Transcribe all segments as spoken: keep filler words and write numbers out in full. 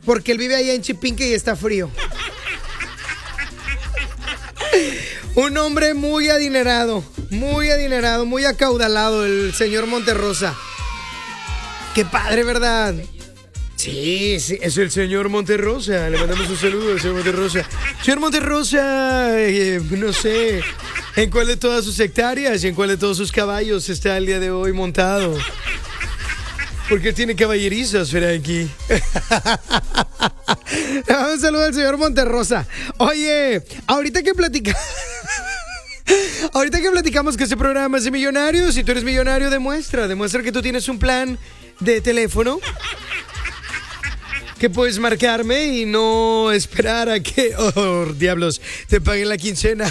porque él vive allá en Chipinque y está frío. Un hombre muy adinerado, muy adinerado, muy acaudalado, el señor Monterrosa. Qué padre, ¿verdad? Sí, sí, es el señor Monterrosa. Le mandamos un saludo al señor Monterrosa. Señor Monterrosa, eh, no sé en cuál de todas sus hectáreas y en cuál de todos sus caballos está el día de hoy montado. Porque tiene caballerizas, Frankie. Un saludo al señor Monterrosa. Oye, ahorita que platicamos... Ahorita que platicamos que este programa es de millonarios, si tú eres millonario, demuestra, demuestra que tú tienes un plan de teléfono que puedes marcarme y no esperar a que, oh, diablos, te paguen la quincena.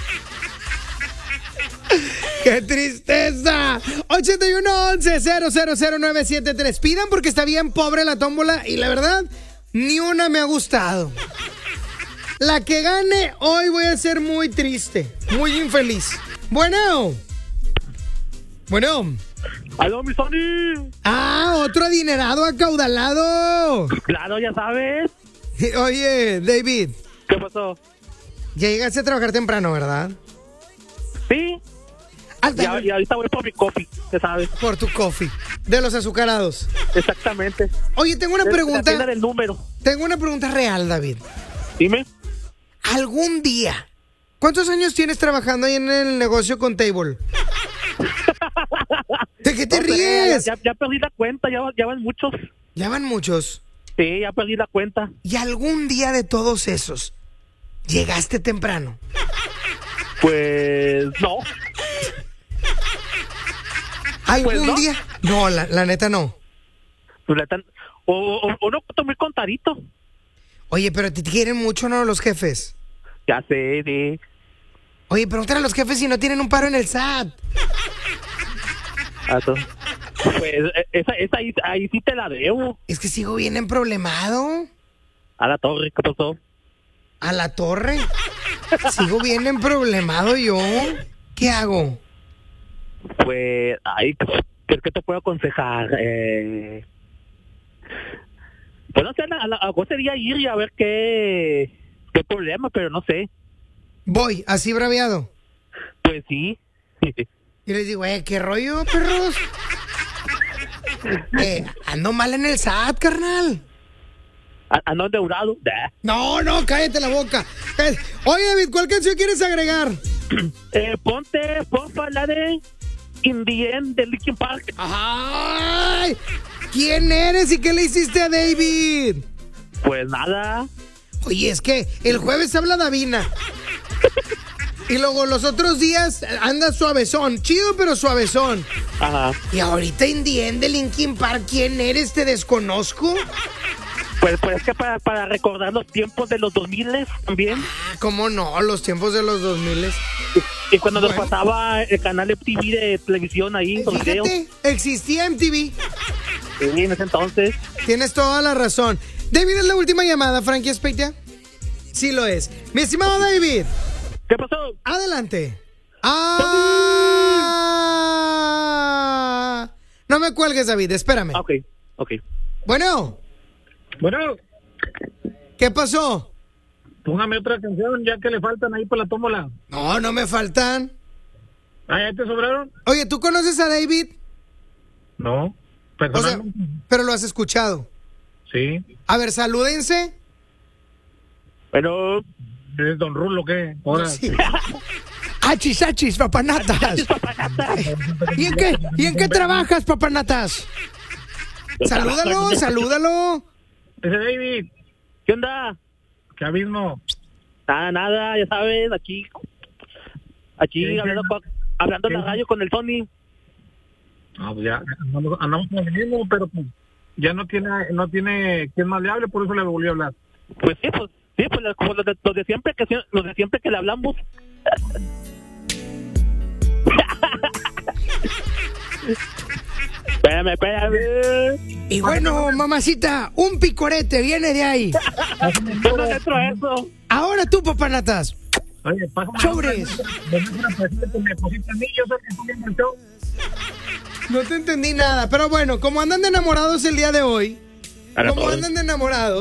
¡Qué tristeza! ochenta y uno once cero cero cero nueve siete tres. Pidan porque está bien pobre la tómbola y la verdad, ni una me ha gustado. La que gane hoy voy a ser muy triste, muy infeliz. Bueno. Bueno. ¡Aló, mi Sony! Ah, otro adinerado acaudalado. Claro, ya sabes. Oye, David. ¿Qué pasó? Ya llegaste a trabajar temprano, ¿verdad? Sí. Ya, y ahorita voy por mi coffee, ya sabes. Por tu coffee. De los azucarados. Exactamente. Oye, tengo una pregunta. La tienda del número. Tengo una pregunta real, David. Dime. ¿Algún día? ¿Cuántos años tienes trabajando ahí en el negocio con Table? ¿De qué te no, ríes? Ya, ya, ya perdí la cuenta, ya, ya van muchos. ¿Ya van muchos? Sí, ya perdí la cuenta. ¿Y algún día de todos esos llegaste temprano? Pues no. ¿Algún pues no. día? No, la, la neta no. Pues la tan... O, o, o no cuento muy contadito. Oye, pero te quieren mucho, ¿no? Los jefes. Ya sé, sí. Oye, pregúntale a los jefes si no tienen un paro en el S A T. Pues esa, esa ahí, ahí sí te la debo. Es que sigo bien emproblemado. A la torre, ¿qué pasó? ¿A la torre? Sigo bien emproblemado yo. ¿Qué hago? Pues, ay, ¿qué, qué te puedo aconsejar? Eh... Pues no sé, a la, a la sería ir y a ver qué, qué problema, pero no sé. Voy, así braviado. Pues sí. Y les digo, eh, ¿qué rollo, perros? eh, ando mal en el S A T, carnal. ¿Ando endeudado? No, no, cállate la boca. Cállate. Oye, David, ¿cuál canción quieres agregar? eh, ponte, porfa, la de In the End de Linkin Park. ¡Ay! ¿Quién eres y qué le hiciste a David? Pues nada. Oye, es que el jueves habla Davina. Y luego los otros días anda suavezón. Chido, pero suavezón. Ajá. Y ahorita In the End de Linkin Park, ¿quién eres? ¿Te desconozco? Pues, pues es que para, para recordar los tiempos de los dos mil también. Ah, ¿cómo no? Los tiempos de los dos mil. Y cuando bueno. nos pasaba el canal M T V de televisión ahí, los videos. Fíjate, existía M T V. Sí, en ese entonces. Tienes toda la razón. David, es la última llamada, Frankie Espeitia. Sí lo es. Mi estimado David. ¿Qué pasó? Adelante. Ah, no me cuelgues, David, espérame. Ok, ok. Bueno. Bueno. ¿Qué pasó? Póngame otra canción, ya que le faltan ahí para la tómbola. No, no me faltan. Ah, ¿ya te sobraron? Oye, ¿tú conoces a David? No. O sea, pero lo has escuchado. Sí. A ver, salúdense. Bueno, ¿es Don Rulo qué? Ahora. Sí. Achis, achis, papanatas. ¿Y en qué? ¿Y en qué trabajas, papanatas? Salúdalo, salúdalo. Ese David. ¿Qué onda? ¿Qué abismo? Nada, nada, ya sabes, aquí. Aquí ¿Qué, hablando, qué? hablando en ¿Qué? la radio con el Tony. No, pues ya andamos, andamos con el mismo, pero pues ya no tiene, no tiene quien más le hable, por eso le volví a hablar. Pues sí, pues, sí, pues como los de, los de siempre que los de siempre que le hablamos. Espérame, espérame. Y bueno, mamacita, un picorete viene de ahí. Yo no entro a eso. Ahora tú, papanatas. Oye, pásame. Sobres. No te entendí nada, pero bueno, como andan de enamorados el día de hoy, como andan de enamorados.